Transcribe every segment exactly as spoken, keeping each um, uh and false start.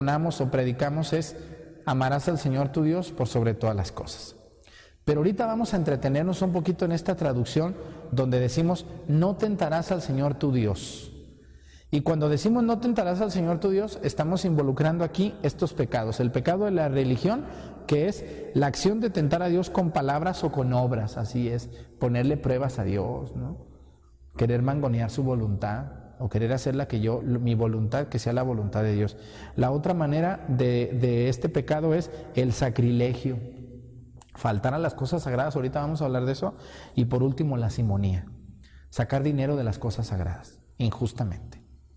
o predicamos es: amarás al Señor tu Dios por sobre todas las cosas. Pero ahorita vamos a entretenernos un poquito en esta traducción donde decimos: no tentarás al Señor tu Dios. Y cuando decimos no tentarás al Señor tu Dios, estamos involucrando aquí estos pecados. El pecado de la religión, que es la acción de tentar a Dios con palabras o con obras, así es, ponerle pruebas a Dios, ¿no? Querer mangonear su voluntad, o querer hacer la que yo, mi voluntad, que sea la voluntad de Dios. La otra manera de, de este pecado es el sacrilegio, faltar a las cosas sagradas, ahorita vamos a hablar de eso. Y por último, la simonía, sacar dinero de las cosas sagradas, injustamente.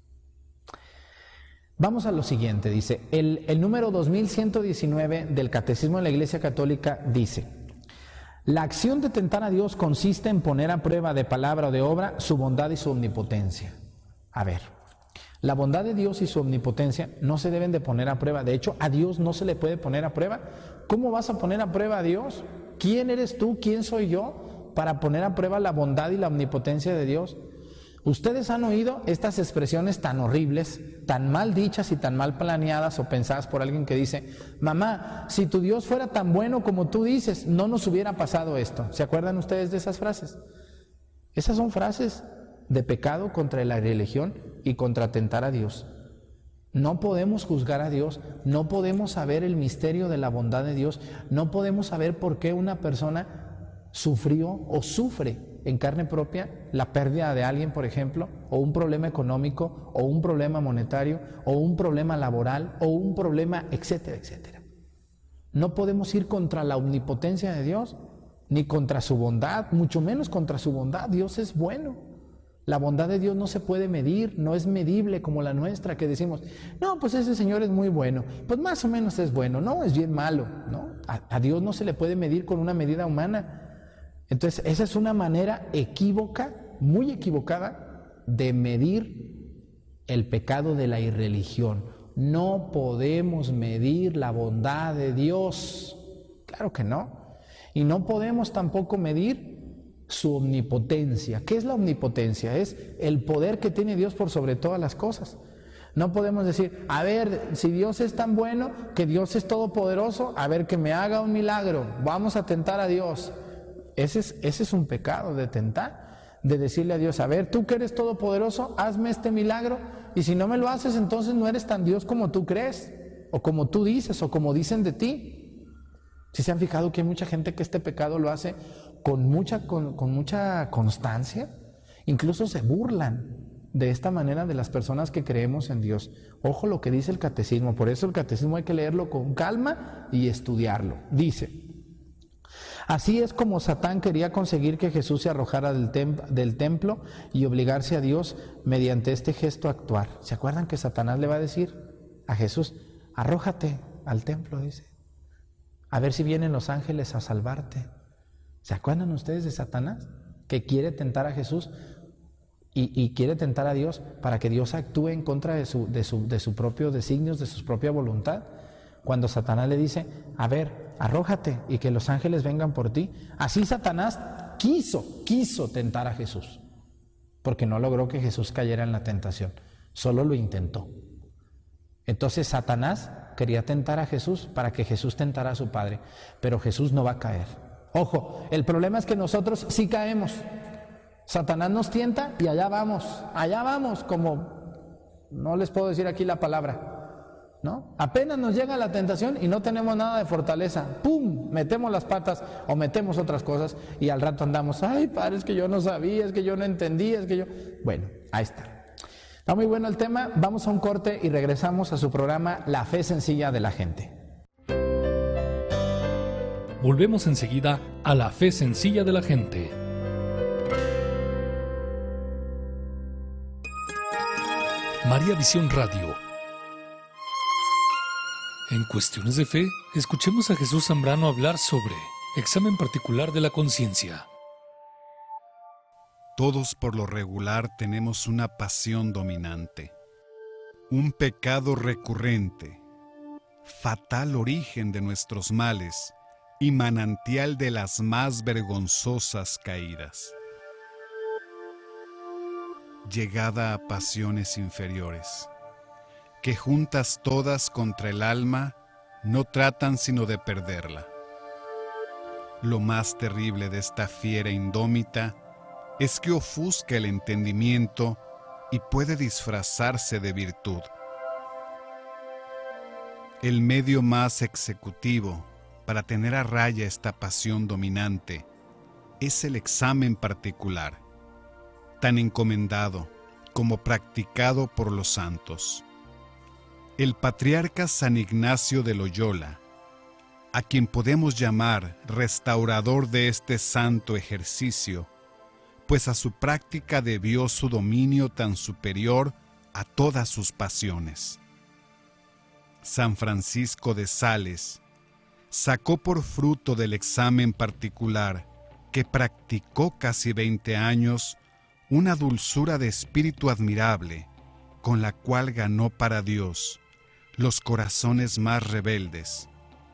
Vamos a lo siguiente, dice, el, el número dos mil ciento diecinueve del Catecismo de la Iglesia Católica dice: la acción de tentar a Dios consiste en poner a prueba de palabra o de obra su bondad y su omnipotencia. A ver, la bondad de Dios y su omnipotencia no se deben de poner a prueba. De hecho, a Dios no se le puede poner a prueba. ¿Cómo vas a poner a prueba a Dios? ¿Quién eres tú? ¿Quién soy yo para poner a prueba la bondad y la omnipotencia de Dios? Ustedes han oído estas expresiones tan horribles, tan mal dichas y tan mal planeadas o pensadas por alguien que dice: mamá, si tu Dios fuera tan bueno como tú dices, no nos hubiera pasado esto. ¿Se acuerdan ustedes de esas frases? Esas son frases de pecado contra la religión y contra tentar a Dios. No podemos juzgar a Dios, no podemos saber el misterio de la bondad de Dios, no podemos saber por qué una persona sufrió o sufre en carne propia la pérdida de alguien, por ejemplo, o un problema económico, o un problema monetario, o un problema laboral, o un problema, etcétera, etcétera. No podemos ir contra la omnipotencia de Dios, ni contra su bondad, mucho menos contra su bondad. Dios es bueno. La bondad de Dios no se puede medir, no es medible como la nuestra, que decimos: no, pues ese Señor es muy bueno, pues más o menos es bueno, no, es bien malo, ¿no? A, a Dios no se le puede medir con una medida humana. Entonces, esa es una manera equívoca, muy equivocada, de medir el pecado de la irreligión. No podemos medir la bondad de Dios, claro que no. Y no podemos tampoco medir su omnipotencia. ¿Qué es la omnipotencia? Es el poder que tiene Dios por sobre todas las cosas. No podemos decir: a ver, si Dios es tan bueno, que Dios es todopoderoso, a ver, que me haga un milagro, vamos a tentar a Dios. Ese es, ese es un pecado, de tentar, de decirle a Dios: a ver, tú que eres todopoderoso, hazme este milagro, y si no me lo haces, entonces no eres tan Dios como tú crees, o como tú dices, o como dicen de ti. ¿Sí se han fijado que hay mucha gente que este pecado lo hace con mucha, con, con mucha constancia? Incluso se burlan de esta manera de las personas que creemos en Dios. Ojo lo que dice el catecismo, por eso el catecismo hay que leerlo con calma y estudiarlo. Dice: así es como Satán quería conseguir que Jesús se arrojara del, tem del templo y obligarse a Dios mediante este gesto a actuar. ¿Se acuerdan que Satanás le va a decir a Jesús: arrójate al templo, dice, a ver si vienen los ángeles a salvarte? ¿Se acuerdan ustedes de Satanás? Que quiere tentar a Jesús y, y quiere tentar a Dios para que Dios actúe en contra de su, de su, de su propio designios, de su propia voluntad. Cuando Satanás le dice: a ver, arrójate y que los ángeles vengan por ti. Así Satanás quiso, quiso tentar a Jesús, porque no logró que Jesús cayera en la tentación, solo lo intentó. Entonces Satanás quería tentar a Jesús para que Jesús tentara a su Padre, pero Jesús no va a caer. Ojo, el problema es que nosotros sí caemos. Satanás nos tienta y allá vamos, allá vamos, como no les puedo decir aquí la palabra, ¿no? Apenas nos llega la tentación y no tenemos nada de fortaleza, ¡pum!, metemos las patas o metemos otras cosas y al rato andamos: ay, padre, es que yo no sabía, es que yo no entendía, es que yo... Bueno, ahí está. Está muy bueno el tema, vamos a un corte y regresamos a su programa La Fe Sencilla de la Gente. Volvemos enseguida a La Fe Sencilla de la Gente. María Visión Radio. En cuestiones de fe, escuchemos a Jesús Zambrano hablar sobre examen particular de la conciencia. Todos por lo regular tenemos una pasión dominante, un pecado recurrente, fatal origen de nuestros males y manantial de las más vergonzosas caídas. Llegada a pasiones inferiores, que juntas todas contra el alma, no tratan sino de perderla. Lo más terrible de esta fiera indómita es que ofusca el entendimiento y puede disfrazarse de virtud. El medio más executivo para tener a raya esta pasión dominante es el examen particular, tan encomendado como practicado por los santos. El patriarca San Ignacio de Loyola, a quien podemos llamar restaurador de este santo ejercicio, pues a su práctica debió su dominio tan superior a todas sus pasiones. San Francisco de Sales sacó por fruto del examen particular que practicó casi veinte años una dulzura de espíritu admirable, con la cual ganó para Dios los corazones más rebeldes.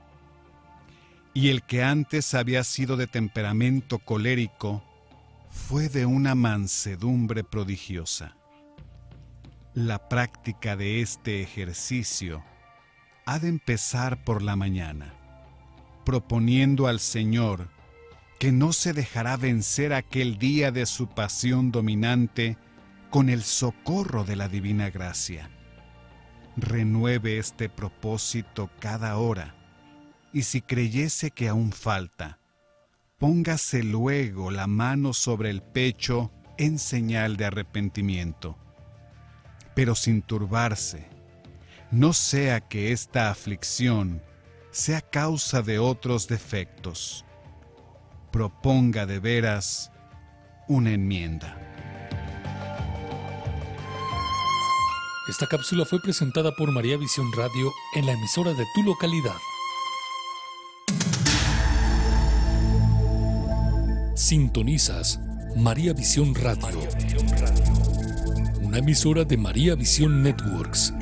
Y el que antes había sido de temperamento colérico, fue de una mansedumbre prodigiosa. La práctica de este ejercicio ha de empezar por la mañana, proponiendo al Señor que no se dejará vencer aquel día de su pasión dominante con el socorro de la divina gracia. Renueve este propósito cada hora, y si creyese que aún falta, póngase luego la mano sobre el pecho en señal de arrepentimiento, pero sin turbarse, no sea que esta aflicción sea causa de otros defectos. Proponga de veras una enmienda. Esta cápsula fue presentada por María Visión Radio en la emisora de tu localidad. Sintonizas María Visión Radio, una emisora de María Visión Networks.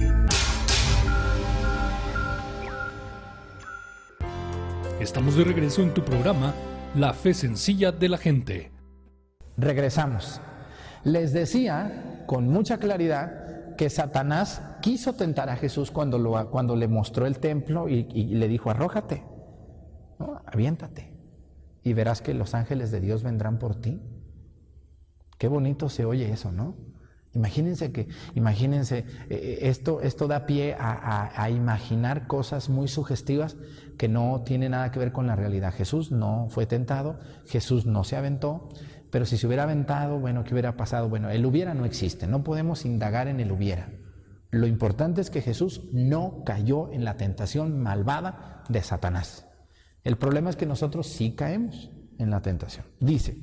Estamos de regreso en tu programa La Fe Sencilla de la Gente. Regresamos. Les decía con mucha claridad que Satanás quiso tentar a Jesús cuando, lo, cuando le mostró el templo y, y le dijo: arrójate, ¿no? Aviéntate, y verás que los ángeles de Dios vendrán por ti. Qué bonito se oye eso, ¿no? Imagínense que, imagínense, eh, esto, esto da pie a, a, a imaginar cosas muy sugestivas que no tienen nada que ver con la realidad. Jesús no fue tentado, Jesús no se aventó, pero si se hubiera aventado, bueno, ¿qué hubiera pasado? Bueno, el hubiera no existe, no podemos indagar en el hubiera. Lo importante es que Jesús no cayó en la tentación malvada de Satanás. El problema es que nosotros sí caemos en la tentación. Dice: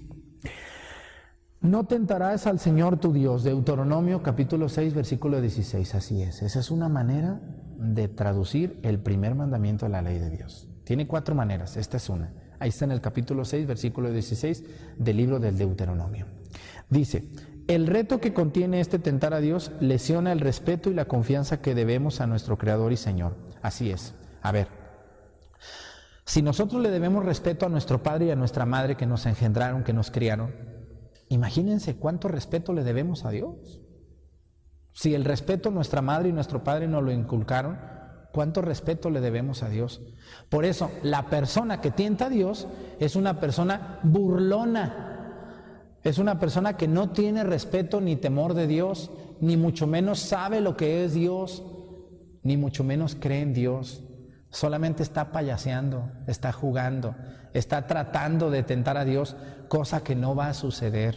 no tentarás al Señor tu Dios. Deuteronomio capítulo seis, versículo dieciséis. Así es. Esa es una manera de traducir el primer mandamiento de la ley de Dios. Tiene cuatro maneras. Esta es una. Ahí está en el capítulo seis, versículo dieciséis del libro del Deuteronomio. Dice: el reto que contiene este tentar a Dios lesiona el respeto y la confianza que debemos a nuestro Creador y Señor. Así es. A ver, si nosotros le debemos respeto a nuestro padre y a nuestra madre que nos engendraron, que nos criaron, imagínense cuánto respeto le debemos a Dios. Si el respeto nuestra madre y nuestro padre nos lo inculcaron, ¿cuánto respeto le debemos a Dios? Por eso, la persona que tienta a Dios es una persona burlona. Es una persona que no tiene respeto ni temor de Dios, ni mucho menos sabe lo que es Dios, ni mucho menos cree en Dios. Solamente está payaseando, está jugando, está tratando de tentar a Dios, cosa que no va a suceder.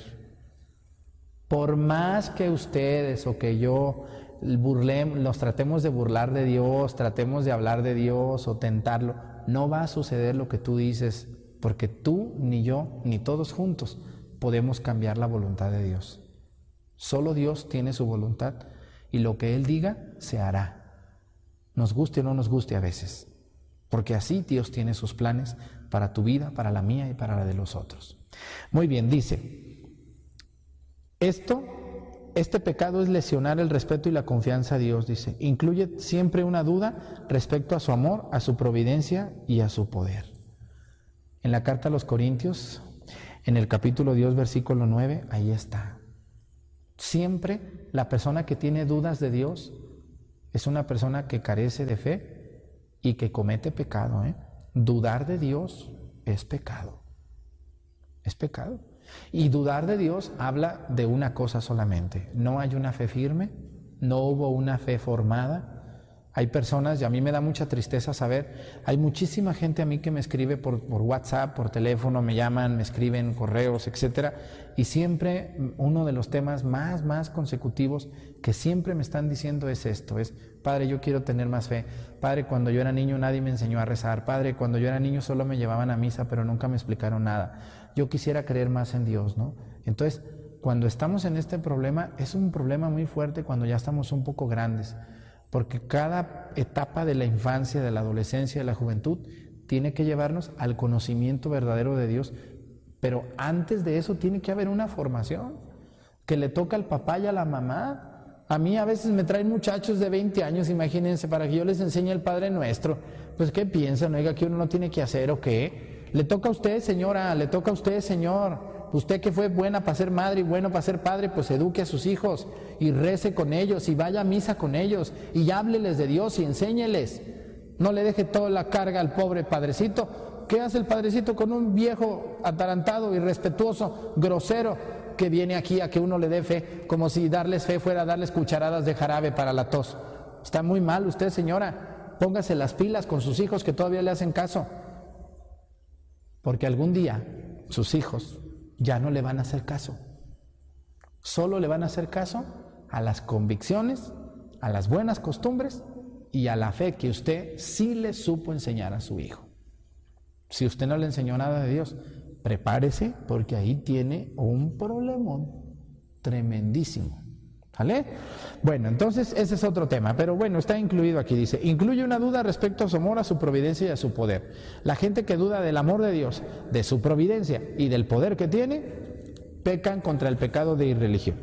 Por más que ustedes o que yo burlemos, nos tratemos de burlar de Dios, tratemos de hablar de Dios o tentarlo, no va a suceder lo que tú dices, porque tú, ni yo, ni todos juntos podemos cambiar la voluntad de Dios. Solo Dios tiene su voluntad y lo que Él diga se hará. Nos guste o no nos guste a veces, porque así Dios tiene sus planes para tu vida, para la mía y para la de los otros. Muy bien, dice, esto, este pecado es lesionar el respeto y la confianza a Dios, dice, incluye siempre una duda respecto a su amor, a su providencia y a su poder. En la carta a los Corintios, en el capítulo dos, versículo nueve, ahí está. Siempre la persona que tiene dudas de Dios es una persona que carece de fe y que comete pecado, ¿eh? Dudar de Dios es pecado. Es pecado. Y dudar de Dios habla de una cosa solamente. No hay una fe firme, no hubo una fe formada. Hay personas, y a mí me da mucha tristeza saber, hay muchísima gente a mí que me escribe por, por WhatsApp, por teléfono, me llaman, me escriben correos, etcétera. Y siempre uno de los temas más, más consecutivos que siempre me están diciendo es esto, es: Padre, yo quiero tener más fe. Padre, cuando yo era niño nadie me enseñó a rezar. Padre, cuando yo era niño solo me llevaban a misa, pero nunca me explicaron nada. Yo quisiera creer más en Dios, ¿no? Entonces, cuando estamos en este problema, es un problema muy fuerte cuando ya estamos un poco grandes. Porque cada etapa de la infancia, de la adolescencia, de la juventud, tiene que llevarnos al conocimiento verdadero de Dios. Pero antes de eso tiene que haber una formación que le toca al papá y a la mamá. A mí a veces me traen muchachos de veinte años, imagínense, para que yo les enseñe el Padre Nuestro. Pues, ¿qué piensan? Oiga, ¿que uno no tiene que hacer o qué? Le toca a usted, señora, le toca a usted, señor. Usted que fue buena para ser madre y bueno para ser padre, pues eduque a sus hijos y rece con ellos y vaya a misa con ellos y hábleles de Dios y enséñeles. No le deje toda la carga al pobre padrecito. ¿Qué hace el padrecito con un viejo atarantado, irrespetuoso, grosero, que viene aquí a que uno le dé fe, como si darles fe fuera darles cucharadas de jarabe para la tos? Está muy mal usted, señora. Póngase las pilas con sus hijos que todavía le hacen caso. Porque algún día sus hijos ya no le van a hacer caso. Solo le van a hacer caso a las convicciones, a las buenas costumbres y a la fe que usted sí le supo enseñar a su hijo. Si usted no le enseñó nada de Dios, prepárese, porque ahí tiene un problemón tremendísimo. ¿Vale? Bueno, entonces ese es otro tema, pero bueno, está incluido aquí, dice: incluye una duda respecto a su amor, a su providencia y a su poder. La gente que duda del amor de Dios, de su providencia y del poder que tiene, pecan contra el pecado de irreligión.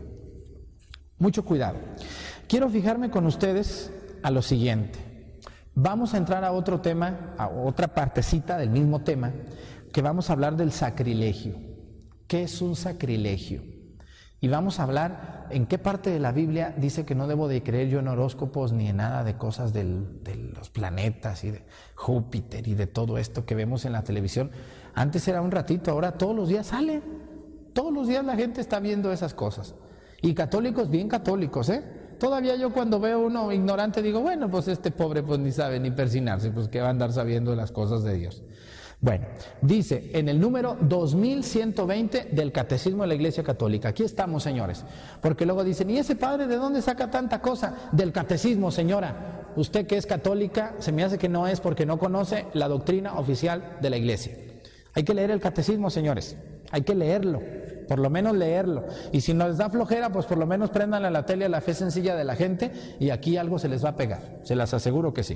Mucho cuidado. Quiero fijarme con ustedes a lo siguiente. Vamos a entrar a otro tema, a otra partecita del mismo tema, que vamos a hablar del sacrilegio. ¿Qué es un sacrilegio? Y vamos a hablar en qué parte de la Biblia dice que no debo de creer yo en horóscopos ni en nada de cosas del, de los planetas y de Júpiter y de todo esto que vemos en la televisión. Antes era un ratito, ahora todos los días sale. Todos los días la gente está viendo esas cosas. Y católicos bien católicos, ¿eh? Todavía yo cuando veo uno ignorante digo, bueno, pues este pobre pues ni sabe ni persinarse, pues que va a andar sabiendo las cosas de Dios. Bueno, dice en el número dos mil ciento veinte del Catecismo de la Iglesia Católica. Aquí estamos, señores, porque luego dicen: ¿y ese padre de dónde saca tanta cosa? Del Catecismo, señora. Usted que es católica, se me hace que no es porque no conoce la doctrina oficial de la Iglesia. Hay que leer el Catecismo, señores, hay que leerlo, por lo menos leerlo. Y si nos da flojera, pues por lo menos prendan a la tele a la fe sencilla de la gente y aquí algo se les va a pegar, se las aseguro que sí.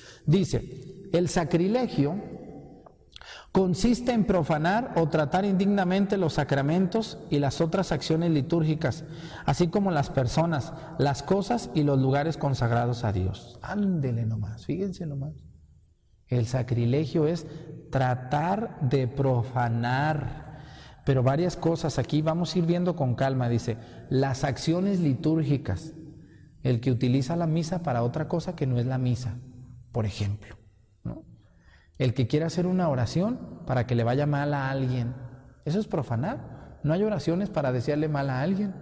Dice: el sacrilegio consiste en profanar o tratar indignamente los sacramentos y las otras acciones litúrgicas, así como las personas, las cosas y los lugares consagrados a Dios. Ándele nomás, fíjense nomás. El sacrilegio es tratar de profanar, pero varias cosas aquí vamos a ir viendo con calma. Dice, las acciones litúrgicas, el que utiliza la misa para otra cosa que no es la misa, por ejemplo, ¿no? El que quiere hacer una oración para que le vaya mal a alguien, eso es profanar. No hay oraciones para desearle mal a alguien.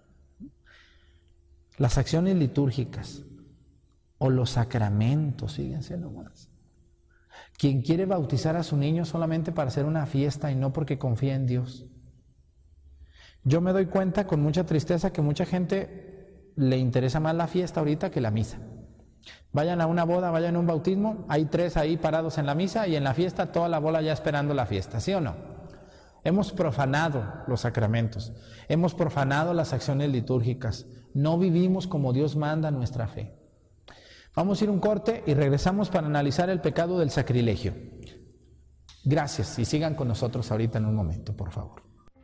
Las acciones litúrgicas o los sacramentos, fíjense nomás. Quien quiere bautizar a su niño solamente para hacer una fiesta y no porque confía en Dios. Yo me doy cuenta con mucha tristeza que mucha gente le interesa más la fiesta ahorita que la misa. Vayan a una boda, vayan a un bautismo, hay tres ahí parados en la misa y en la fiesta toda la bola ya esperando la fiesta, ¿sí o no? Hemos profanado los sacramentos, hemos profanado las acciones litúrgicas, no vivimos como Dios manda nuestra fe. Vamos a ir un corte y regresamos para analizar el pecado del sacrilegio. Gracias y sigan con nosotros ahorita en un momento, por favor.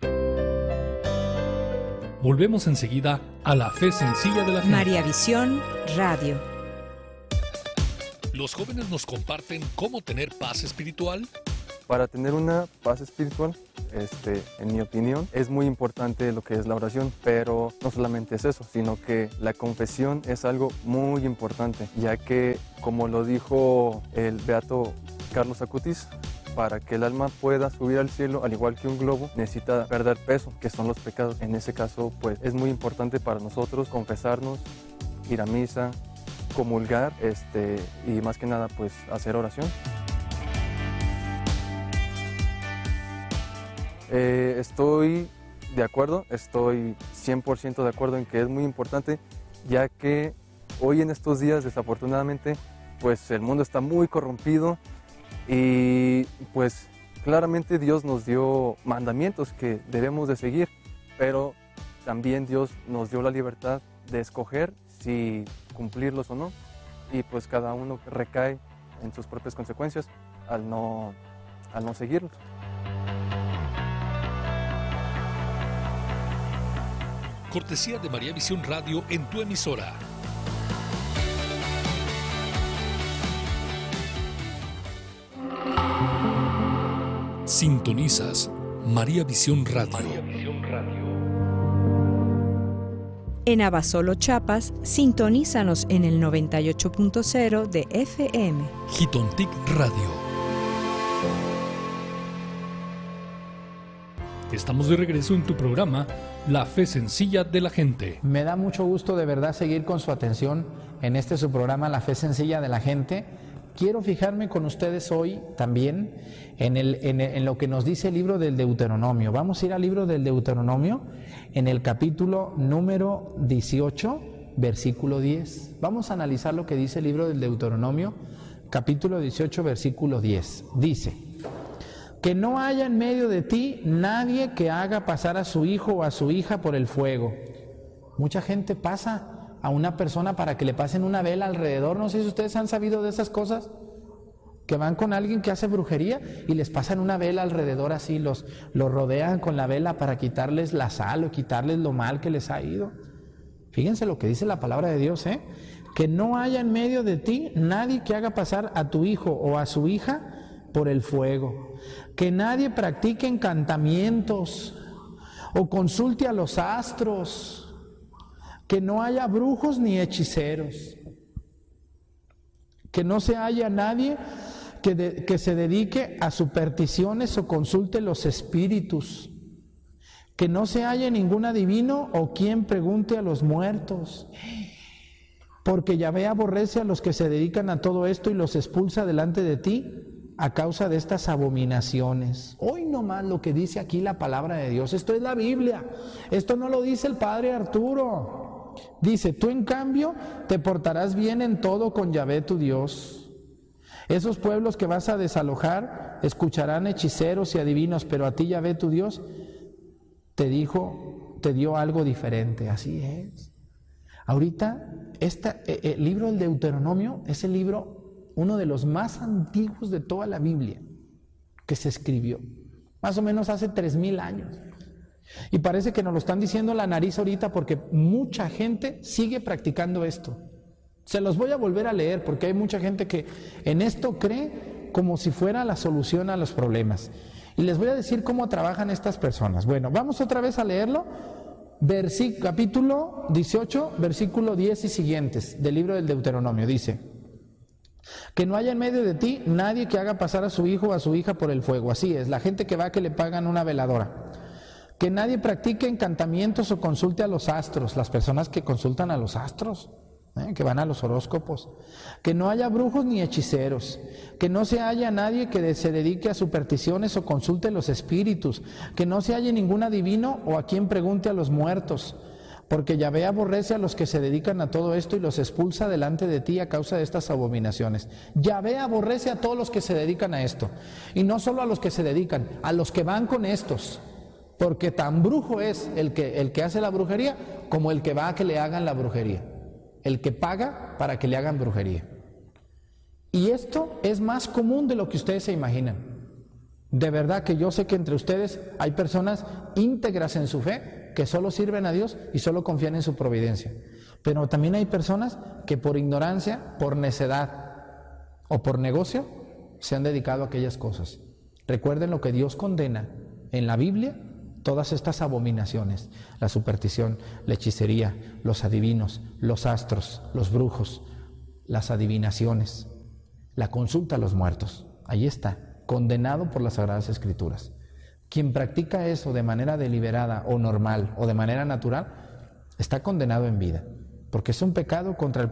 Volvemos enseguida a la fe sencilla de la fe. María Visión Radio. Los jóvenes nos comparten cómo tener paz espiritual. Para tener una paz espiritual, este, en mi opinión, es muy importante lo que es la oración, pero no solamente es eso, sino que la confesión es algo muy importante, ya que, como lo dijo el beato Carlos Acutis, para que el alma pueda subir al cielo, al igual que un globo, necesita perder peso, que son los pecados. En ese caso, pues, es muy importante para nosotros confesarnos, ir a misa, comulgar, este, y más que nada, pues, hacer oración. Eh, estoy de acuerdo, estoy cien por ciento de acuerdo en que es muy importante, ya que hoy en estos días, desafortunadamente, pues el mundo está muy corrompido y pues claramente Dios nos dio mandamientos que debemos de seguir, pero también Dios nos dio la libertad de escoger si cumplirlos o no, y pues cada uno recae en sus propias consecuencias al no, al no seguirlos. Cortesía de María Visión Radio en tu emisora. Sintonizas María Visión Radio. María Visión Radio. En Abasolo, Chiapas, sintonízanos en el noventa y ocho punto cero de F M. Jitontic Radio. Estamos de regreso en tu programa La Fe Sencilla de la Gente. Me da mucho gusto de verdad seguir con su atención en este su programa La Fe Sencilla de la Gente. Quiero fijarme con ustedes hoy también en, el, en, en lo que nos dice el libro del Deuteronomio. Vamos a ir al libro del Deuteronomio en el capítulo número dieciocho, versículo diez. Vamos a analizar lo que dice el libro del Deuteronomio, capítulo dieciocho, versículo diez. Dice: que no haya en medio de ti nadie que haga pasar a su hijo o a su hija por el fuego. Mucha gente pasa a una persona para que le pasen una vela alrededor. No sé si ustedes han sabido de esas cosas, que van con alguien que hace brujería y les pasan una vela alrededor así, los, los rodean con la vela para quitarles la sal o quitarles lo mal que les ha ido. Fíjense lo que dice la palabra de Dios, ¿eh? Que no haya en medio de ti nadie que haga pasar a tu hijo o a su hija por el fuego, que nadie practique encantamientos o consulte a los astros, que no haya brujos ni hechiceros, que no se haya nadie que, de, que se dedique a supersticiones o consulte los espíritus, que no se haya ningún adivino o quien pregunte a los muertos, porque Yahvé aborrece a los que se dedican a todo esto y los expulsa delante de ti a causa de estas abominaciones. Hoy nomás lo que dice aquí la palabra de Dios. Esto es la Biblia. Esto no lo dice el padre Arturo. Dice: tú en cambio te portarás bien en todo con Yahvé tu Dios. Esos pueblos que vas a desalojar escucharán hechiceros y adivinos, pero a ti Yahvé tu Dios te dijo, te dio algo diferente. Así es. Ahorita, este, el libro del Deuteronomio es el libro, uno de los más antiguos de toda la Biblia que se escribió, más o menos hace tres mil años. Y parece que nos lo están diciendo en la nariz ahorita porque mucha gente sigue practicando esto. Se los voy a volver a leer porque hay mucha gente que en esto cree como si fuera la solución a los problemas. Y les voy a decir cómo trabajan estas personas. Bueno, vamos otra vez a leerlo. Versí- capítulo dieciocho, versículo diez y siguientes del libro del Deuteronomio. Dice: que no haya en medio de ti nadie que haga pasar a su hijo o a su hija por el fuego. Así es, la gente que va a que le pagan una veladora. Que nadie practique encantamientos o consulte a los astros, las personas que consultan a los astros, ¿eh? que van a los horóscopos. Que no haya brujos ni hechiceros. Que no se haya nadie que se dedique a supersticiones o consulte los espíritus. Que no se haya ningún adivino o a quien pregunte a los muertos. Porque Yahvé aborrece a los que se dedican a todo esto y los expulsa delante de ti a causa de estas abominaciones. Yahvé aborrece a todos los que se dedican a esto. Y no solo a los que se dedican, a los que van con estos. Porque tan brujo es el que, el que hace la brujería como el que va a que le hagan la brujería. El que paga para que le hagan brujería. Y esto es más común de lo que ustedes se imaginan. De verdad que yo sé que entre ustedes hay personas íntegras en su fe, que solo sirven a Dios y solo confían en su providencia. Pero también hay personas que por ignorancia, por necedad o por negocio se han dedicado a aquellas cosas. Recuerden lo que Dios condena en la Biblia, todas estas abominaciones: la superstición, la hechicería, los adivinos, los astros, los brujos, las adivinaciones, la consulta a los muertos. Ahí está, condenado por las Sagradas Escrituras. Quien practica eso de manera deliberada o normal o de manera natural, está condenado en vida, porque es un pecado contra el